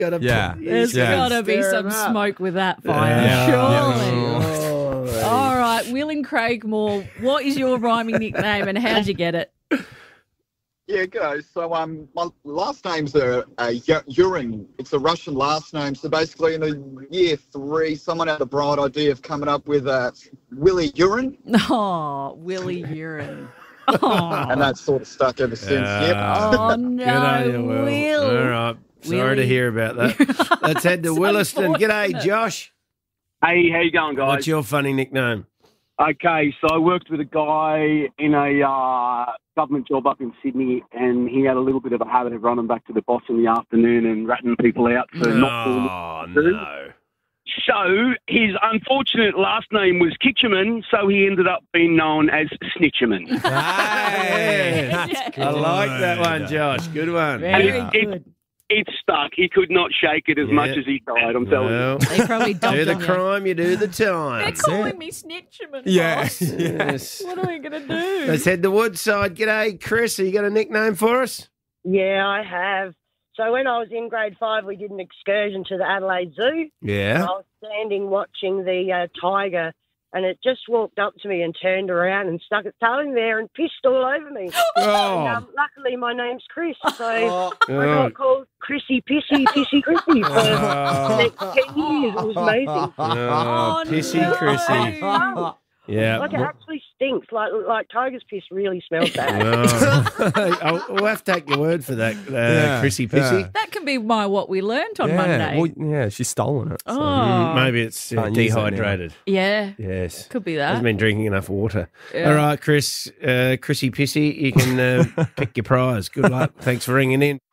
There's got to be some smoke with that fire, surely. All right, Will and Craig Moore, what is your rhyming nickname and how'd you get it? Yeah, guys. So my last name's Urine. It's a Russian last name. So basically, in the year 3, someone had the bright idea of coming up with Willie Urine. Oh, Willie Urine. Oh. And that's sort of stuck ever since. Yep. Oh, no, Will. All right. Sorry to hear about that. Let's head to Williston. G'day, Josh. Hey, how you going, guys? What's your funny nickname? Okay, so I worked with a guy in a government job up in Sydney, and he had a little bit of a habit of running back to the boss in the afternoon and ratting people out for not doing no. So his unfortunate last name was Kitcherman, so he ended up being known as Snitcherman. Hey, I like that one, Josh. Good one. Very good. It stuck. He could not shake it as much as he tried, I'm telling you. They probably dumped Do the on you. crime, you do the time. They're calling me Snitcherman, Yeah. boss. Yes. What are we going to do? Let's head to Woodside. G'day, Chris. Have you got a nickname for us? Yeah, I have. So when I was in grade 5, we did an excursion to the Adelaide Zoo. Yeah. I was standing watching the tiger, and it just walked up to me and turned around and stuck its tail in there and pissed all over me. Oh. And, luckily, my name's Chris, so I got called Chrissy Pissy Chrissy for the next 10 years. It was amazing. Oh, pissy Chrissy. Yeah. Like, it actually stinks. Like tiger's piss really smells bad. We'll have to take your word for that, Chrissy Pissy. That can be what we learnt on Monday. Well, she's stolen it. So. Maybe it's Can't use that now. dehydrated. Yeah. Yes. Could be Hasn't that. been drinking enough water. Yeah. All right, Chris, Chrissy Pissy, you can pick your prize. Good luck. Thanks for ringing in.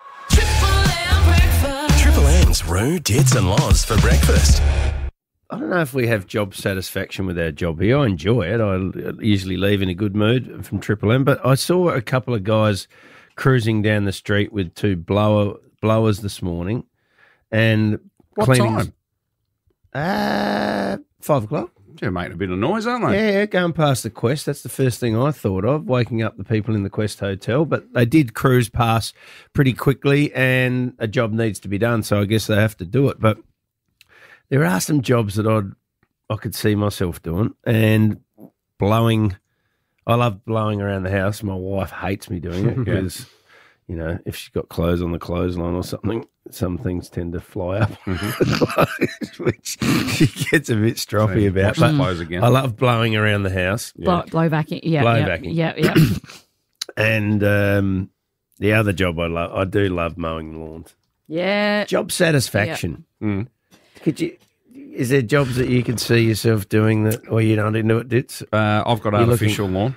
Triple M's Roo, Dits and Loz for breakfast. I don't know if we have job satisfaction with our job here. I enjoy it. I usually leave in a good mood from Triple M, but I saw a couple of guys cruising down the street with 2 blowers this morning and What cleaning. time? 5 o'clock. They're making a bit of noise, aren't they? Yeah, going past the Quest. That's the first thing I thought of, waking up the people in the Quest Hotel. But they did cruise past pretty quickly, and a job needs to be done, so I guess they have to do it. But there are some jobs that I could see myself doing, and blowing. I love blowing around the house. My wife hates me doing it because, you know, if she's got clothes on the clothesline or something, some things tend to fly up, which she gets a bit stroppy about. But clothes again. I love blowing around the house. Blow vacuum. Yeah. Blow yeah, vacuum. Yeah. And the other job I do love mowing lawns. Yeah. Job satisfaction. Is there jobs that you could see yourself doing that, or you're not into it, Dits? I've got artificial lawn,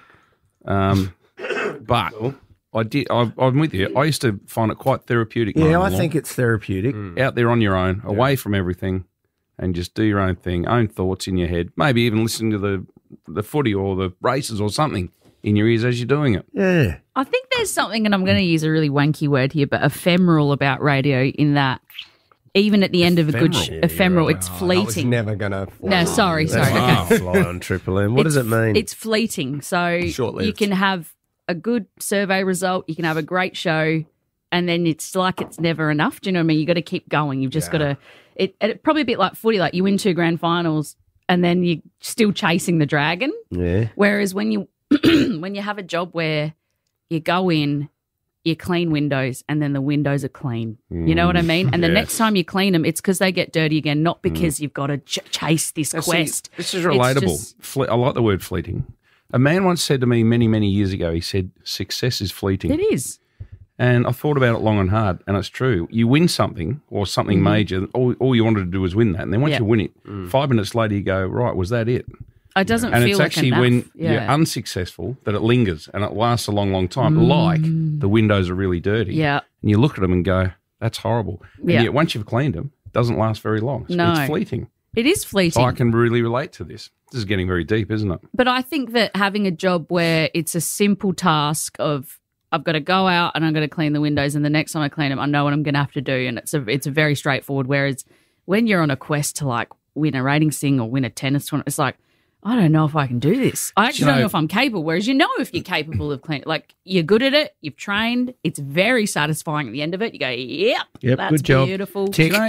but I'm with you. I used to find it quite therapeutic. Yeah, mowing I the lawn. think it's therapeutic. Out there on your own, away from everything, and just do your own thing, own thoughts in your head. Maybe even listening to the footy or the races or something in your ears as you're doing it. Yeah. I think there's something, and I'm going to use a really wanky word here, but ephemeral about radio in that even at the end of a good ephemeral, it's fleeting. I was never going to fly. No, sorry. Wow. Okay. Fly on Triple M. What does it mean? It's fleeting. So Short-lived. you can have a good survey result, you can have a great show, and then it's like it's never enough. Do you know what I mean? You got to keep going. You've just got to. It probably a bit like footy. Like you win 2 grand finals, and then you're still chasing the dragon. Yeah. Whereas when you when you have a job where you go in, you clean windows, and then the windows are clean. You know what I mean? And the next time you clean them, it's because they get dirty again, not because you've got to chase this quest. This is relatable. I like the word fleeting. A man once said to me many, many years ago, he said, success is fleeting. It is. And I thought about it long and hard, and it's true. You win something or something major, all you wanted to do was win that. And then once you win it, 5 minutes later you go, right, was that it? It doesn't and feel it's like actually enough. when you're unsuccessful that it lingers and it lasts a long, long time, like the windows are really dirty. Yeah. And you look at them and go, that's horrible. And yet once you've cleaned them, it doesn't last very long. It's fleeting. It is fleeting. So I can really relate to this. This is getting very deep, isn't it? But I think that having a job where it's a simple task of I've got to go out and I'm going to clean the windows, and the next time I clean them, I know what I'm going to have to do, and it's a very straightforward. Whereas when you're on a quest to like win a ratings thing or win a tennis tournament, it's like, I don't know if I can do this. I actually don't know if I'm capable. Whereas you know if you're capable of cleaning, like you're good at it, you've trained, it's very satisfying at the end of it. You go, yep, that's good job. beautiful. Tick.